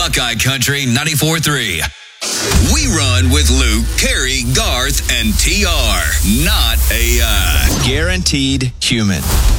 Buckeye Country 94.3. We run with Luke, Carey, Garth, and TR, not AI. Guaranteed human.